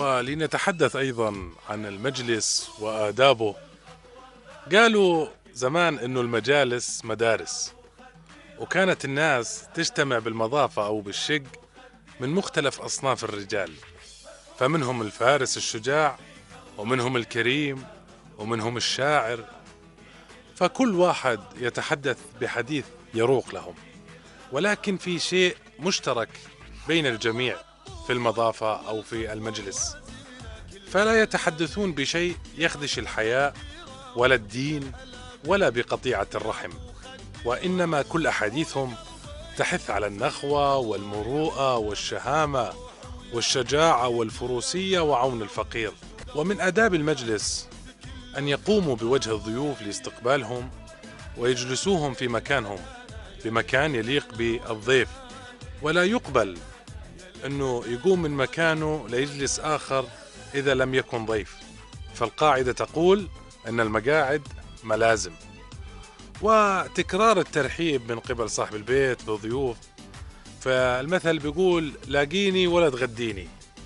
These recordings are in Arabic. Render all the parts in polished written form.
ولنتحدث أيضا عن المجلس وآدابه. قالوا زمان إنه المجالس مدارس، وكانت الناس تجتمع بالمضافة أو بالشق من مختلف أصناف الرجال، فمنهم الفارس الشجاع، ومنهم الكريم، ومنهم الشاعر، فكل واحد يتحدث بحديث يروق لهم. ولكن في شيء مشترك بين الجميع في المضافة أو في المجلس، فلا يتحدثون بشيء يخدش الحياء ولا الدين ولا بقطيعة الرحم، وإنما كل أحاديثهم تحث على النخوة والمروءة والشهامة والشجاعة والفروسية وعون الفقير. ومن آداب المجلس أن يقوموا بوجه الضيوف لاستقبالهم ويجلسوهم في مكانهم بمكان يليق بالضيف، ولا يقبل أنه يقوم من مكانه ليجلس آخر إذا لم يكن ضيف، فالقاعدة تقول أن المقاعد ملازم. وتكرار الترحيب من قبل صاحب البيت بالضيوف، فالمثل بيقول لاقيني ولا تغديني.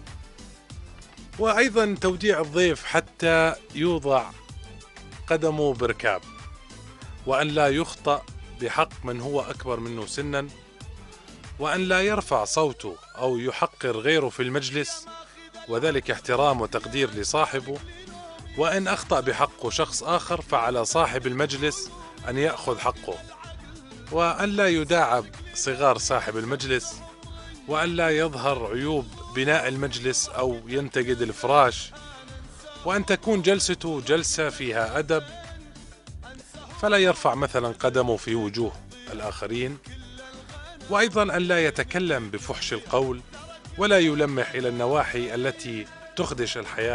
وأيضا توديع الضيف حتى يوضع قدمه بركاب، وأن لا يخطأ بحق من هو أكبر منه سنا، وأن لا يرفع صوته أو يحقر غيره في المجلس، وذلك احترام وتقدير لصاحبه. وإن أخطأ بحقه شخص آخر فعلى صاحب المجلس أن يأخذ حقه، وأن لا يداعب صغار صاحب المجلس، وأن لا يظهر عيوب بناء المجلس أو ينتقد الفراش، وأن تكون جلسته جلسة فيها أدب، فلا يرفع مثلا قدمه في وجوه الآخرين. وأيضا أن لا يتكلم بفحش القول، ولا يلمح إلى النواحي التي تخدش الحياة